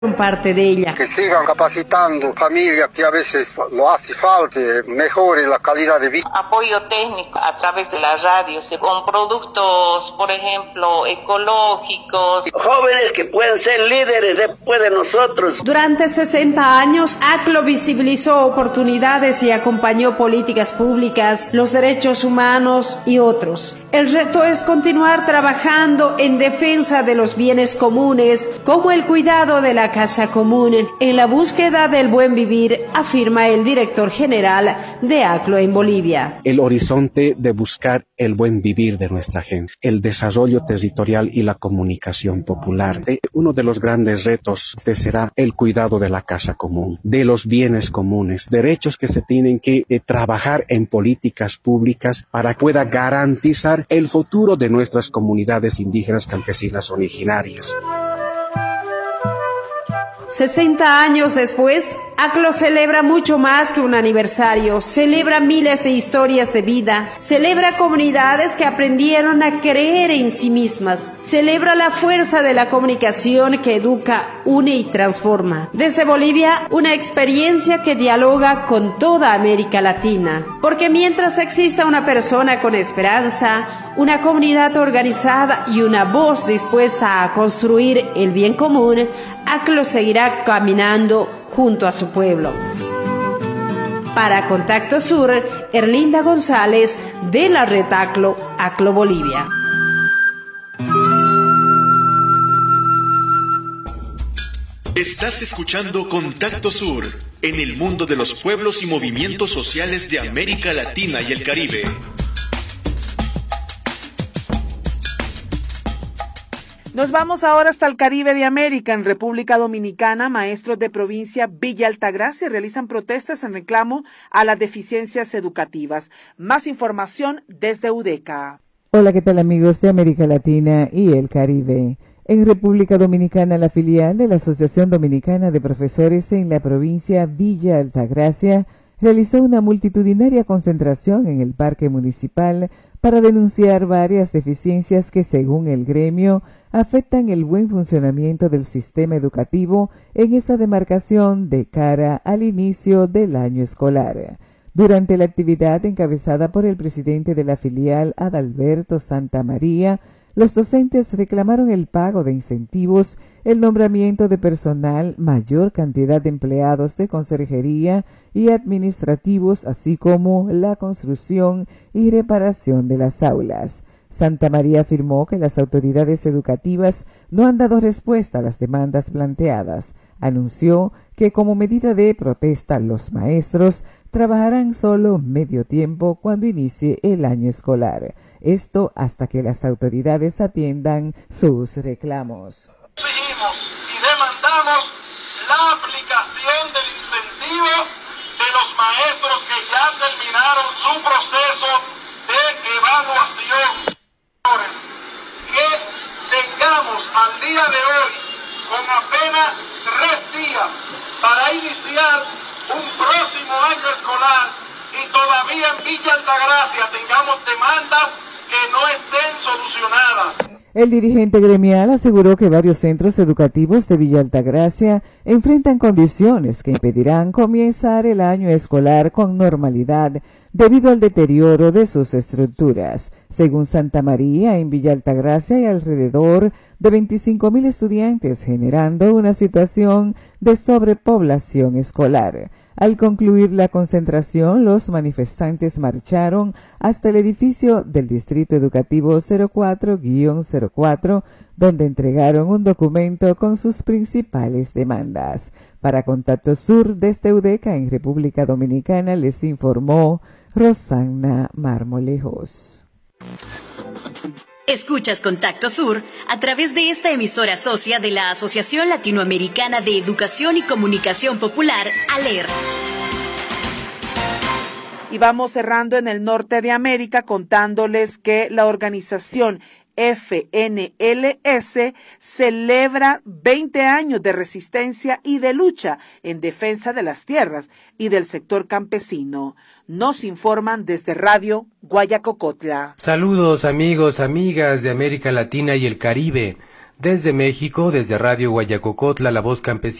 parte de ella. Que sigan capacitando familias que a veces lo hace falta, mejore la calidad de vida. Apoyo técnico a través de la radio, con productos, por ejemplo, ecológicos. Jóvenes que pueden ser líderes después de nosotros. Durante 60 años, ACLO visibilizó oportunidades y acompañó políticas públicas, los derechos humanos y otros. El reto es continuar trabajando en defensa de los bienes comunes, como el cuidado de la casa común, en la búsqueda del buen vivir, afirma el director general de ACLO en Bolivia. El horizonte de buscar el buen vivir de nuestra gente, el desarrollo territorial y la comunicación popular. Uno de los grandes retos será el cuidado de la casa común, de los bienes comunes, derechos que se tienen que trabajar en políticas públicas para que pueda garantizar el futuro de nuestras comunidades indígenas campesinas originarias. 60 años después, ACLO celebra mucho más que un aniversario, celebra miles de historias de vida, celebra comunidades que aprendieron a creer en sí mismas, celebra la fuerza de la comunicación que educa, une y transforma. Desde Bolivia, una experiencia que dialoga con toda América Latina, porque mientras exista una persona con esperanza, una comunidad organizada y una voz dispuesta a construir el bien común, ACLO seguirá caminando junto a su pueblo. Para Contacto Sur, Erlinda González, de la red ACLO, ACLO Bolivia. Estás escuchando Contacto Sur, en el mundo de los pueblos y movimientos sociales de América Latina y el Caribe. Nos vamos ahora hasta el Caribe de América. En República Dominicana, maestros de provincia Villa Altagracia realizan protestas en reclamo a las deficiencias educativas. Más información desde UDECA. Hola, ¿qué tal amigos de América Latina y el Caribe? En República Dominicana, la filial de la Asociación Dominicana de Profesores en la provincia Villa Altagracia realizó una multitudinaria concentración en el Parque Municipal para denunciar varias deficiencias que, según el gremio, afectan el buen funcionamiento del sistema educativo en esa demarcación de cara al inicio del año escolar. Durante la actividad encabezada por el presidente de la filial, Adalberto Santamaría, los docentes reclamaron el pago de incentivos, el nombramiento de personal, mayor cantidad de empleados de conserjería y administrativos, así como la construcción y reparación de las aulas. Santamaría afirmó que las autoridades educativas no han dado respuesta a las demandas planteadas. Anunció que como medida de protesta los maestros trabajarán solo medio tiempo cuando inicie el año escolar. Esto hasta que las autoridades atiendan sus reclamos. Exigimos y demandamos la aplicación del incentivo de los maestros que ya terminaron su proceso de evaluación. Que tengamos al día de hoy, con apenas 3 días para iniciar un próximo año escolar y todavía en Villa Altagracia tengamos demandas que no estén solucionadas. El dirigente gremial aseguró que varios centros educativos de Villa Altagracia enfrentan condiciones que impedirán comenzar el año escolar con normalidad debido al deterioro de sus estructuras. Según Santamaría, en Villa Altagracia hay alrededor de 25,000 estudiantes, generando una situación de sobrepoblación escolar. Al concluir la concentración, los manifestantes marcharon hasta el edificio del Distrito Educativo 04-04, donde entregaron un documento con sus principales demandas. Para Contacto Sur, desde UDECA en República Dominicana, les informó Rosana Marmolejos. Escuchas Contacto Sur a través de esta emisora socia de la Asociación Latinoamericana de Educación y Comunicación Popular, ALER. Y vamos cerrando en el norte de América contándoles que la organización FNLS celebra 20 años de resistencia y de lucha en defensa de las tierras y del sector campesino. Nos informan desde Radio Guayacocotla. Saludos amigos, amigas de América Latina y el Caribe. Desde México, desde Radio Guayacocotla, La Voz Campesina.